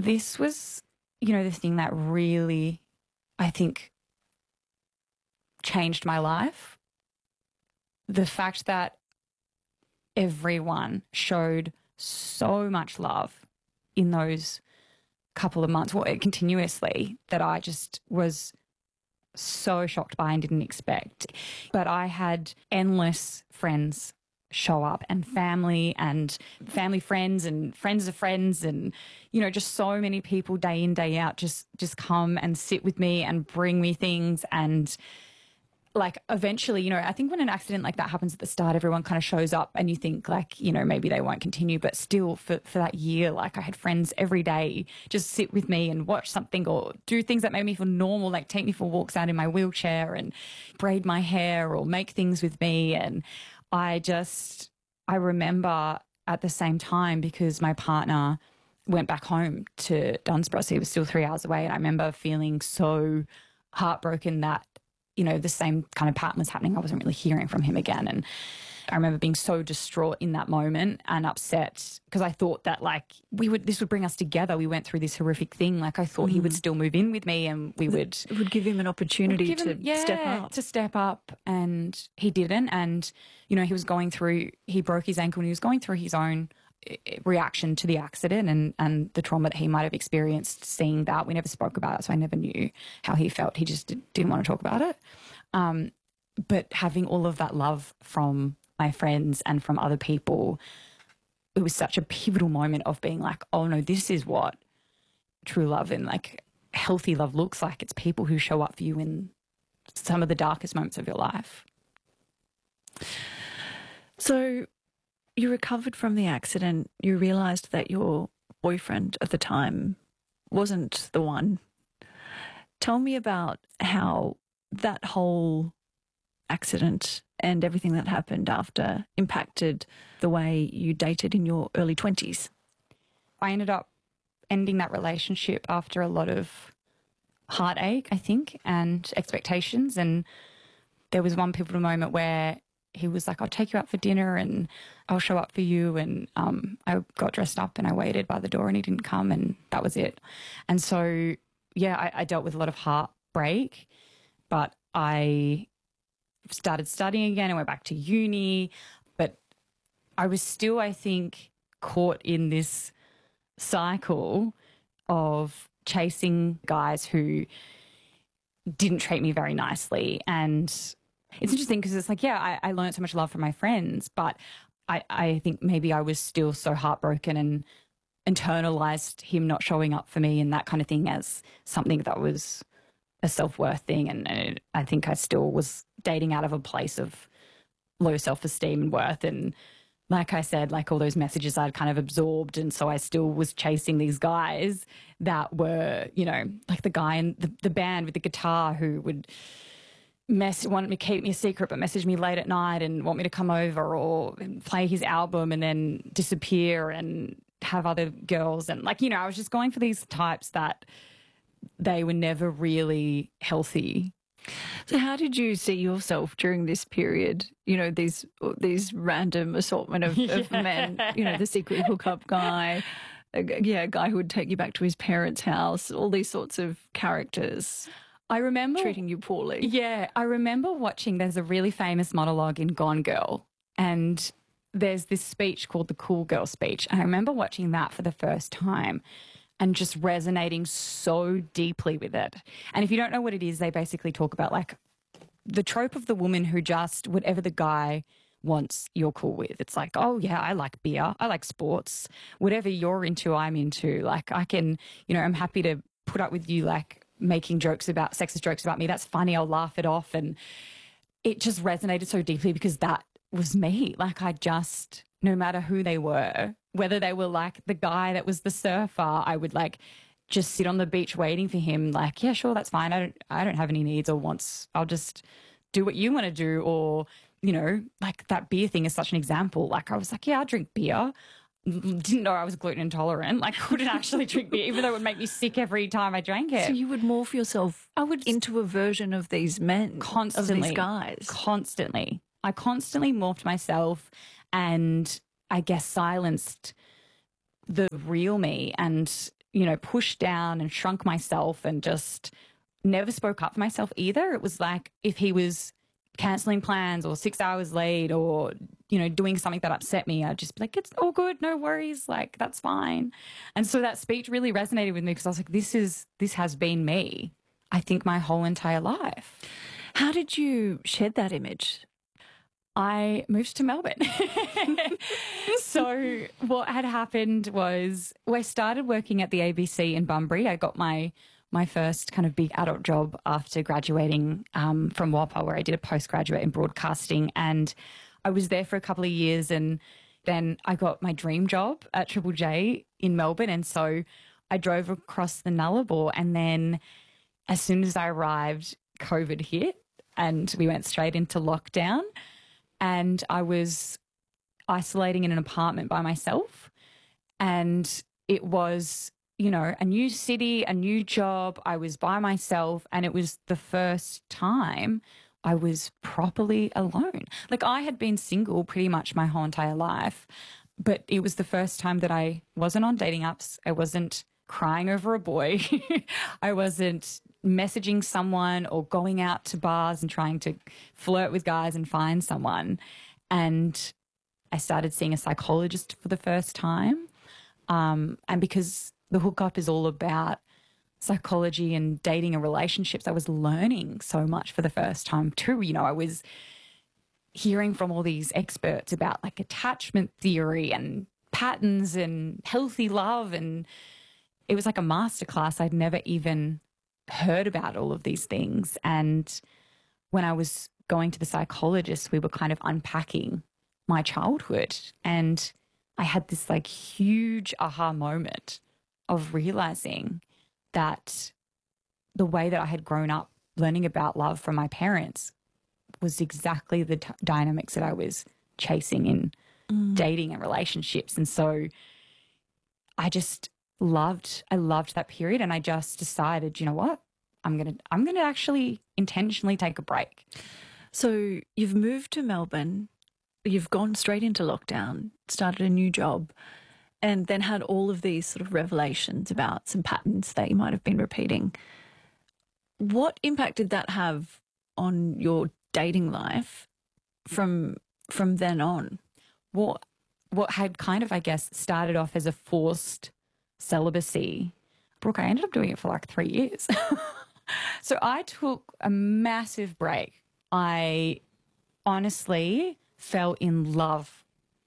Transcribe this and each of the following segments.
This was, you know, the thing that really, I think, changed my life. The fact that everyone showed so much love in those couple of months, well, continuously, that I just was so shocked by and didn't expect. But I had endless friends show up, and family friends and friends of friends, and, you know, just so many people day in, day out just come and sit with me and bring me things. And like, eventually, you know, I think when an accident like that happens at the start, everyone kind of shows up and you think like, you know, maybe they won't continue. But still, for that year, like, I had friends every day just sit with me and watch something or do things that made me feel normal, like take me for walks out in my wheelchair and braid my hair or make things with me. And I remember at the same time, because my partner went back home to Dunsborough, so he was still 3 hours away. And I remember feeling so heartbroken that, you know, the same kind of pattern was happening. I wasn't really hearing from him again. And I remember being so distraught in that moment and upset, because I thought that, like, this would bring us together. We went through this horrific thing. Like, I thought he would still move in with me and it would give him an opportunity to step up. And he didn't. And, you know, he broke his ankle and he was going through his own reaction to the accident and the trauma that he might have experienced seeing that. We never spoke about it, so I never knew how he felt. He just didn't want to talk about it. But having all of that love from my friends and from other people, it was such a pivotal moment of being like, oh no, this is what true love and like healthy love looks like. It's people who show up for you in some of the darkest moments of your life. So you recovered from the accident. You realised that your boyfriend at the time wasn't the one. Tell me about how that whole accident and everything that happened after impacted the way you dated in your early 20s. I ended up ending that relationship after a lot of heartache, I think, and expectations. And there was one pivotal moment where he was like, I'll take you out for dinner and I'll show up for you. And I got dressed up and I waited by the door and he didn't come, and that was it. And so, yeah, I dealt with a lot of heartbreak, but I started studying again and went back to uni. But I was still, I think, caught in this cycle of chasing guys who didn't treat me very nicely. And it's interesting because it's like, yeah, I learned so much love from my friends, but I think maybe I was still so heartbroken and internalized him not showing up for me and that kind of thing as something that was a self-worth thing. And I think I still was dating out of a place of low self-esteem and worth. And like I said, like all those messages I'd kind of absorbed. And so I still was chasing these guys that were, you know, like the guy in the band with the guitar who would want me to keep me a secret but message me late at night and want me to come over or play his album and then disappear and have other girls. And like, you know, I was just going for these types that they were never really healthy. So how did you see yourself during this period? You know, these random assortment of men, you know, the secret hookup guy, a guy who would take you back to his parents' house, all these sorts of characters. I remember treating you poorly. Yeah, I remember watching, there's a really famous monologue in Gone Girl, and there's this speech called the Cool Girl speech. And I remember watching that for the first time and just resonating so deeply with it. And if you don't know what it is, they basically talk about like the trope of the woman who just, whatever the guy wants, you're cool with. It's like, oh yeah, I like beer, I like sports, whatever you're into, I'm into. Like I can, you know, I'm happy to put up with you like making sexist jokes about me. That's funny. I'll laugh it off. And it just resonated so deeply because that was me. Like no matter who they were, whether they were like the guy that was the surfer, I would like just sit on the beach waiting for him. Like, yeah, sure, that's fine. I don't have any needs or wants. I'll just do what you want to do. Or, you know, like that beer thing is such an example. Like I was like, yeah, I'll drink beer. Didn't know I was gluten intolerant. Like couldn't actually drink beer, even though it would make me sick every time I drank it. So you would morph yourself into a version of these men, constantly, of these guys. Constantly. I constantly morphed myself and I guess silenced the real me. And pushed down and shrunk myself and just never spoke up for myself either. It was like if he was cancelling plans or 6 hours late or, doing something that upset me, I'd just be like, it's all good, no worries, like that's fine. And so that speech really resonated with me because I was like, this has been me, I think, my whole entire life. How did you shed that image? I moved to Melbourne. So what had happened was I started working at the ABC in Bunbury. I got my first kind of big adult job after graduating from WAPA, where I did a postgraduate in broadcasting. And I was there for a couple of years, and then I got my dream job at Triple J in Melbourne. And so I drove across the Nullarbor, and then as soon as I arrived, COVID hit and we went straight into lockdown. And I was isolating in an apartment by myself. And it was, a new city, a new job. I was by myself. And it was the first time I was properly alone. Like, I had been single pretty much my whole entire life. But it was the first time that I wasn't on dating apps. I wasn't crying over a boy. I wasn't messaging someone or going out to bars and trying to flirt with guys and find someone. And I started seeing a psychologist for the first time. And because the hookup is all about psychology and dating and relationships, I was learning so much for the first time too. I was hearing from all these experts about like attachment theory and patterns and healthy love. And it was like a masterclass. I'd never even heard about all of these things. And when I was going to the psychologist, we were kind of unpacking my childhood. And I had this like huge aha moment of realizing that the way that I had grown up learning about love from my parents was exactly the dynamics that I was chasing in dating and relationships. And so I loved that period, and I just decided, you know what? I'm going to actually intentionally take a break. So you've moved to Melbourne, you've gone straight into lockdown, started a new job, and then had all of these sort of revelations about some patterns that you might have been repeating. What impact did that have on your dating life from then on? What had kind of, I guess, started off as a forced celibacy, Brooke, I ended up doing it for like 3 years. So I took a massive break. I honestly fell in love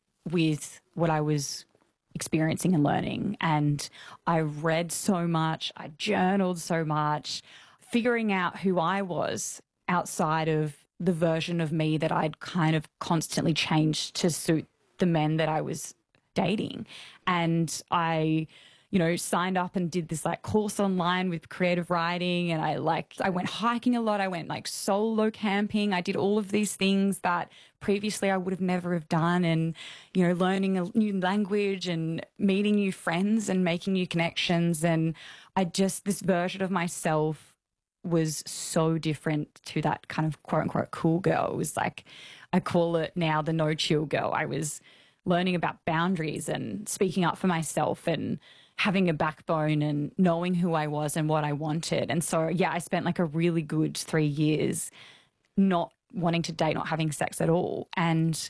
with what I was experiencing and learning. And I read so much, I journaled so much, figuring out who I was outside of the version of me that I'd kind of constantly changed to suit the men that I was dating. And I signed up and did this like course online with creative writing. And I went hiking a lot. I went like solo camping. I did all of these things that previously I would have never have done. And, learning a new language and meeting new friends and making new connections. And this version of myself was so different to that kind of quote unquote cool girl. It was like, I call it now the no chill girl. I was learning about boundaries and speaking up for myself and having a backbone and knowing who I was and what I wanted. And so, I spent like a really good 3 years not wanting to date, not having sex at all. And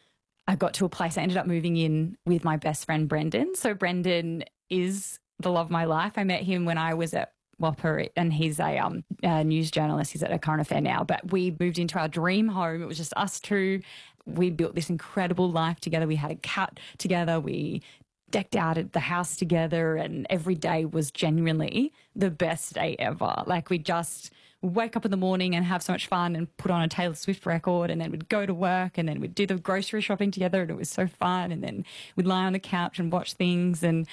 I got to a place, I ended up moving in with my best friend, Brendan. So Brendan is the love of my life. I met him when I was at WAPA, and he's a news journalist. He's at A Current Affair now. But we moved into our dream home. It was just us two. We built this incredible life together. We had a cat together. We decked out at the house together, and every day was genuinely the best day ever. Like, we just wake up in the morning and have so much fun and put on a Taylor Swift record, and then we'd go to work, and then we'd do the grocery shopping together, and it was so fun. And then we'd lie on the couch and watch things. And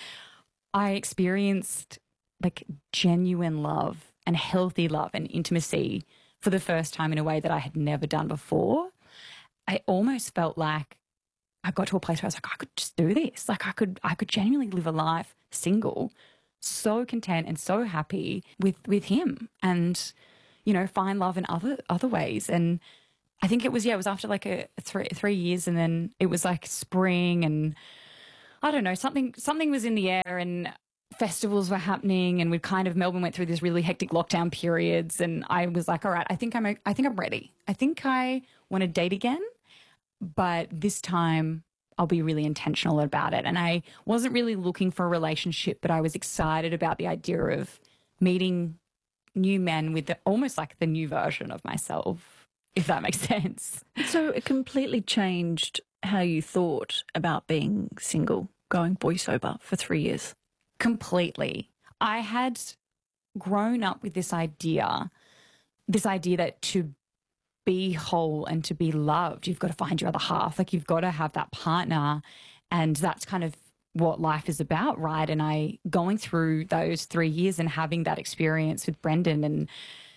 I experienced like genuine love and healthy love and intimacy for the first time in a way that I had never done before. I almost felt like I got to a place where I was like, I could just do this. Like, I could genuinely live a life single, so content and so happy with him, and, find love in other ways. And I think it was after like a three years, and then it was like spring, and I don't know, something was in the air, and festivals were happening, and Melbourne went through this really hectic lockdown periods, and I was like, all right, I think I'm ready. I think I want to date again, but this time I'll be really intentional about it. And I wasn't really looking for a relationship, but I was excited about the idea of meeting new men with almost like the new version of myself, if that makes sense. So it completely changed how you thought about being single, going boy sober for 3 years. Completely. I had grown up with this idea that to be whole and to be loved, you've got to find your other half. Like, you've got to have that partner, and that's kind of what life is about, right? And going through those 3 years and having that experience with Brendan, and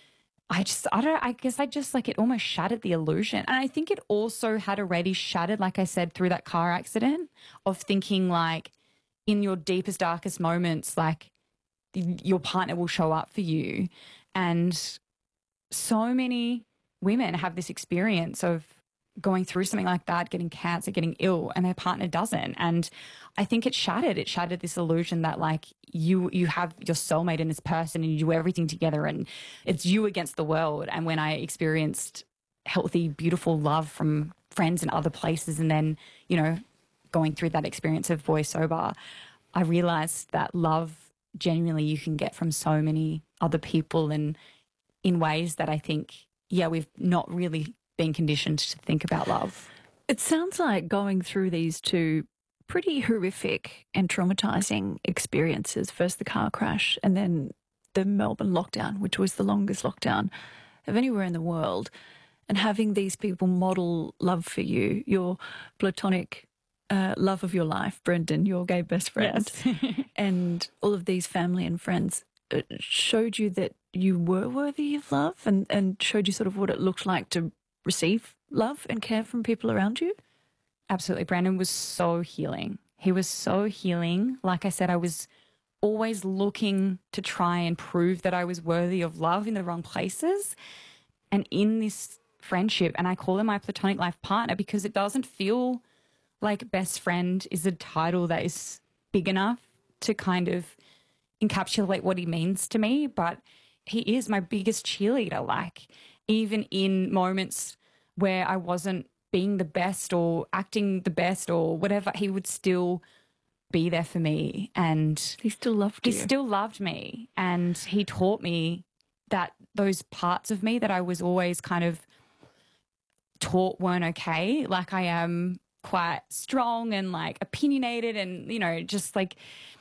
I guess it almost shattered the illusion. And I think it also had already shattered, like I said, through that car accident, of thinking like in your deepest, darkest moments, like your partner will show up for you. And so many women have this experience of going through something like that, getting cancer, getting ill, and their partner doesn't. And I think it shattered this illusion that like you have your soulmate in this person and you do everything together and it's you against the world. And when I experienced healthy, beautiful love from friends and other places, and then, going through that experience of boy sober, I realized that love genuinely you can get from so many other people, and in ways that I think, we've not really been conditioned to think about love. It sounds like going through these two pretty horrific and traumatizing experiences, first the car crash and then the Melbourne lockdown, which was the longest lockdown of anywhere in the world, and having these people model love for you, your platonic love of your life, Brendan, your gay best friend, yes. and all of these family and friends showed you that you were worthy of love, and showed you sort of what it looked like to receive love and care from people around you? Absolutely. Brandon was so healing. He was so healing. Like I said, I was always looking to try and prove that I was worthy of love in the wrong places. And in this friendship, and I call him my platonic life partner because it doesn't feel like best friend is a title that is big enough to kind of encapsulate what he means to me, but he is my biggest cheerleader. Like, even in moments where I wasn't being the best or acting the best or whatever, he would still be there for me. And he still loved you. He still loved me. And he taught me that those parts of me that I was always kind of taught weren't okay. Like, I am quite strong and like opinionated and, just like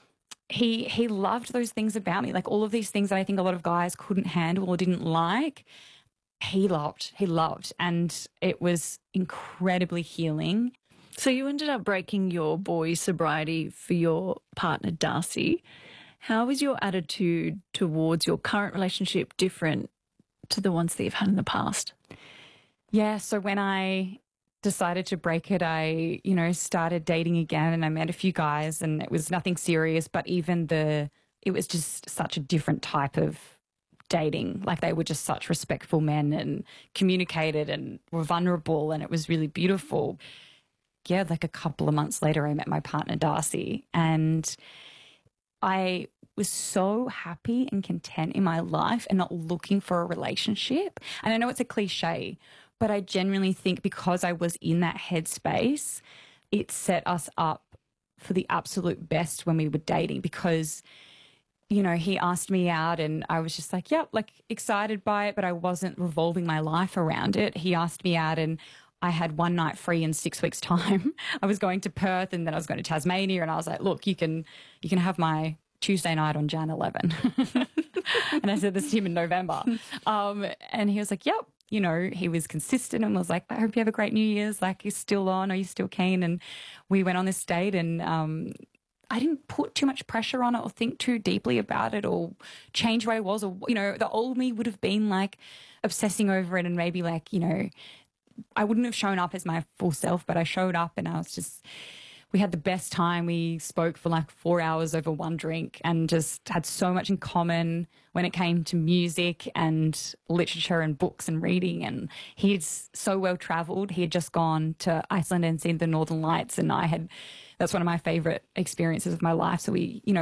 he loved those things about me. Like, all of these things that I think a lot of guys couldn't handle or didn't like, he loved, and it was incredibly healing. So you ended up breaking your boy sobriety for your partner, Darcy. How is your attitude towards your current relationship different to the ones that you've had in the past? Yeah, so when I decided to break it, I, started dating again, and I met a few guys, and it was nothing serious, but it was just such a different type of dating. Like, they were just such respectful men and communicated and were vulnerable, and it was really beautiful. Yeah, like a couple of months later, I met my partner, Darcy, and I was so happy and content in my life and not looking for a relationship. And I know it's a cliche, but I genuinely think because I was in that headspace, it set us up for the absolute best when we were dating, because he asked me out and I was just like, yep, like excited by it, but I wasn't revolving my life around it. He asked me out and I had one night free in 6 weeks' time. I was going to Perth and then I was going to Tasmania, and I was like, look, you can have my Tuesday night on Jan 11. And I said this to him in November. And he was like, yep. He was consistent and was like, I hope you have a great New Year's. Like, you're still on, are you still keen? And we went on this date, and I didn't put too much pressure on it or think too deeply about it or change where I was, or, the old me would have been like obsessing over it and maybe like, I wouldn't have shown up as my full self, but I showed up and we had the best time. We spoke for like 4 hours over one drink and just had so much in common when it came to music and literature and books and reading. And he's so well traveled. He had just gone to Iceland and seen the Northern Lights, and that's one of my favorite experiences of my life. So we,